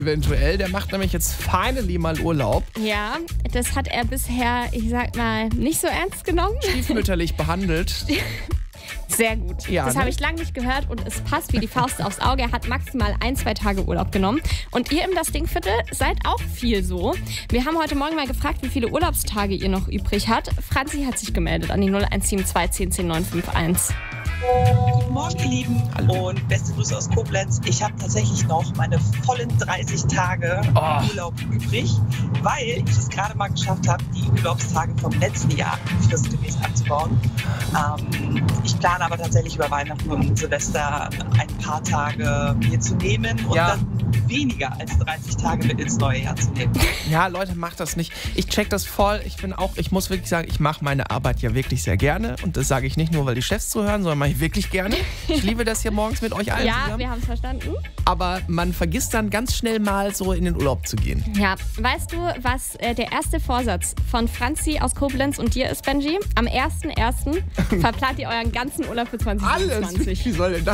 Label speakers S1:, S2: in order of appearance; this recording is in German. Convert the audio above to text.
S1: Eventuell, der macht nämlich jetzt finally mal Urlaub.
S2: Ja, das hat er bisher, ich sag mal, nicht so ernst genommen.
S1: Stiefmütterlich behandelt.
S2: Sehr gut.
S1: Ja,
S2: das
S1: ne?
S2: habe ich lange nicht gehört und es passt wie die Faust aufs Auge. Er hat maximal 1-2 Tage Urlaub genommen. Und ihr im Das Ding-Viertel seid auch viel so. Wir haben heute Morgen mal gefragt, wie viele Urlaubstage ihr noch übrig habt. Franzi hat sich gemeldet an die 0172 10 10 951.
S3: Guten Morgen, ihr Lieben.
S1: Hallo.
S3: Und beste Grüße aus Koblenz. Ich habe tatsächlich noch meine vollen 30 Tage Urlaub übrig, weil ich es gerade mal geschafft habe, die Urlaubstage vom letzten Jahr fristgemäß abzubauen. Ich plane aber tatsächlich über Weihnachten und Silvester ein paar Tage mir zu nehmen und dann weniger als 30 Tage mit ins neue Jahr zu nehmen.
S1: Ja, Leute, macht das nicht. Ich check das voll. Ich muss wirklich sagen, ich mache meine Arbeit ja wirklich sehr gerne. Und das sage ich nicht nur, weil die Chefs zuhören, sondern mache ich wirklich gerne. Ich liebe das hier morgens mit euch allen
S2: Ja,
S1: zusammen.
S2: wir haben es verstanden.
S1: Aber man vergisst dann ganz schnell mal so in den Urlaub zu gehen.
S2: Ja, weißt du, was der erste Vorsatz von Franzi aus Koblenz und dir ist, Benji? Am 1.1. verplant ihr euren ganzen Urlaub für 2020.
S1: Alles? Wie soll denn das